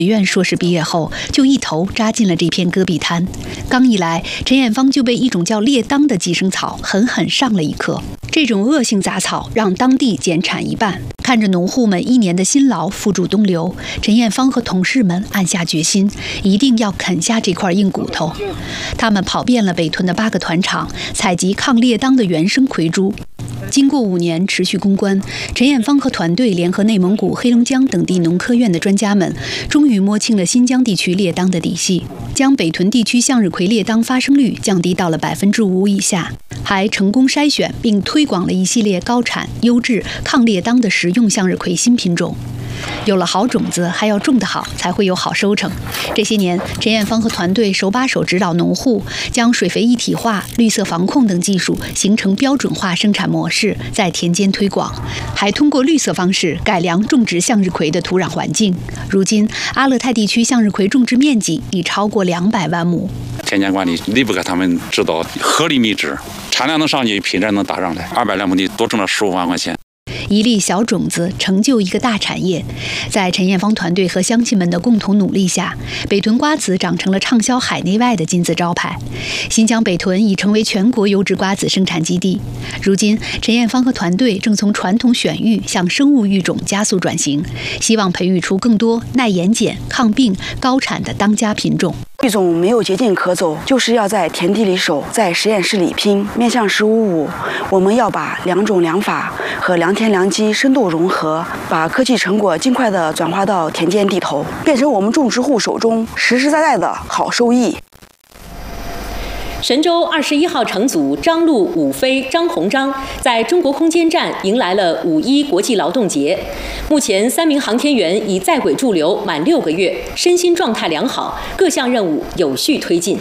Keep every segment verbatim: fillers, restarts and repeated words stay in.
学院硕士毕业后，就一头扎进了这片戈壁滩。刚一来，陈艳芳就被一种叫列当的寄生草狠狠上了一课。这种恶性杂草让当地减产一半。看着农户们一年的辛劳付诸东流，陈艳芳和同事们暗下决心，一定要啃下这块硬骨头。他们跑遍了北屯的八个团场，采集抗列当的原生葵株。经过五年持续攻关，陈艳芳和团队联合内蒙古、黑龙江等地农科院的专家们，终于摸清了新疆地区列当的底细，将北屯地区向日葵列当发生率降低到了百分之五以下，还成功筛选并推广了一系列高产、优质、抗列当的食用向日葵新品种。有了好种子，还要种得好，才会有好收成。这些年，陈艳芳和团队手把手指导农户，将水肥一体化、绿色防控等技术形成标准化生产模式，在田间推广，还通过绿色方式改良种植向日葵的土壤环境。如今，阿勒泰地区向日葵种植面积已超过两百万亩。 田间管理离不开他们指导，合理密植，产量能上去，品质能打上来。二百来亩地多挣了十五万块钱。 一粒小种子成就一个大产业，在陈艳芳团队和乡亲们的共同努力下，北屯瓜子长成了畅销海内外的金字招牌。新疆北屯已成为全国优质瓜子生产基地。如今，陈艳芳和团队正从传统选育向生物育种加速转型，希望培育出更多耐盐碱、抗病、高产的当家品种。 育种没有捷径可走，就是要在田地里守，在实验室里拼。面向十五五，我们要把良种良法和良田良机深度融合，把科技成果尽快地转化到田间地头，变成我们种植户手中实实在在的好收益。 神舟二十一号乘组张陆、武飞、张鸿章在中国空间站迎来了五一国际劳动节。目前，三名航天员已在轨驻留满六个月，身心状态良好，各项任务有序推进。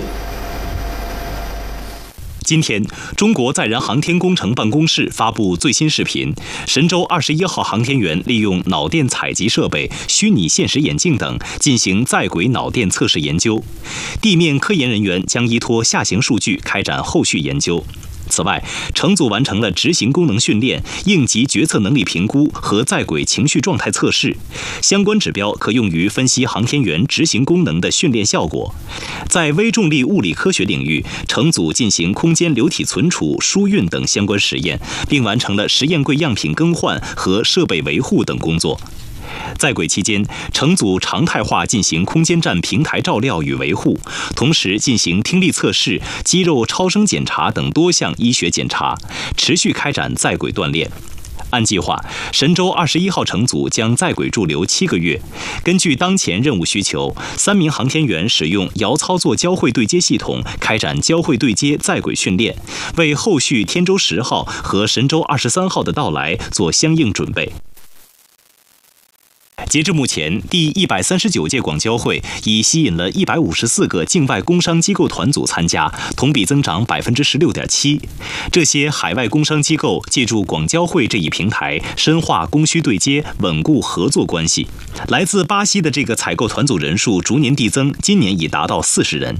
今天，中国载人航天工程办公室发布最新视频，神舟二十一号航天员利用脑电采集设备、虚拟现实眼镜等进行在轨脑电测试研究。地面科研人员将依托下行数据开展后续研究。此外，乘组完成了执行功能训练、应急决策能力评估和在轨情绪状态测试，相关指标可用于分析航天员执行功能的训练效果。在微重力物理科学领域，乘组进行空间流体存储、输运等相关实验，并完成了实验柜样品更换和设备维护等工作。在轨期间，乘组常态化进行空间站平台照料与维护，同时进行听力测试、肌肉超声检查等多项医学检查，持续开展在轨锻炼。按计划，神舟二十一号乘组将在轨驻留七个月。根据当前任务需求，三名航天员使用遥操作交会对接系统开展交会对接在轨训练，为后续天舟十号和神舟二十三号的到来做相应准备。截至目前，第一百三十九届广交会已吸引了一百五十四个境外工商机构团组参加，同比增长百分之十六点七。这些海外工商机构借助广交会这一平台，深化供需对接，稳固合作关系。来自巴西的这个采购团组人数逐年递增，今年已达到四十人。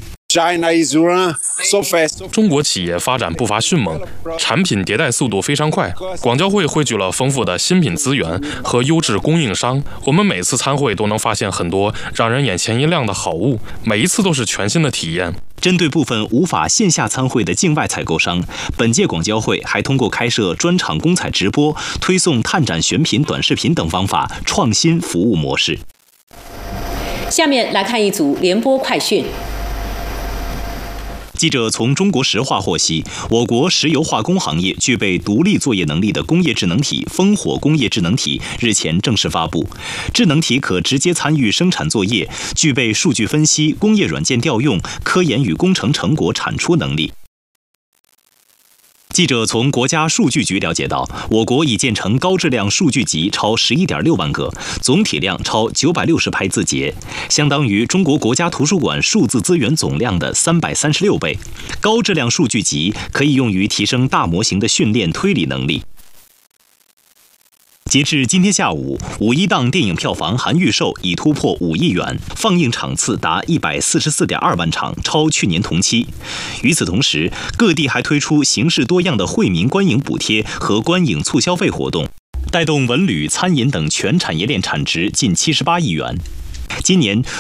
中国企业发展步伐迅猛，产品迭代速度非常快。广交会汇聚了丰富的新品资源和优质供应商，我们每次参会都能发现很多让人眼前一亮的好物，每一次都是全新的体验。 针对部分无法线下参会的境外采购商，本届广交会还通过开设专场公采直播、推送探展选品短视频等方法，创新服务模式。 下面来看一组联播快讯。 记者从中国石化获悉，我国石油化工行业具备独立作业能力的工业智能体烽火工业智能体日前正式发布。智能体可直接参与生产作业，具备数据分析、工业软件调用、科研与工程成果产出能力。记者从国家数据局了解到，我国已建成高质量数据集超 十一点六万个，总体量超九百六十拍字节，相当于中国国家图书馆数字资源总量的三百三十六倍。高质量数据集可以用于提升大模型的训练推理能力。截至今天下午，五一档电影票房含预售已突破五亿元，放映场次达一百四十四点二万场，超去年同期。与此同时，各地还推出形式多样的惠民观影补贴和观影促消费活动，带动文旅、餐饮等全产业链产值近七十八亿元。 今年，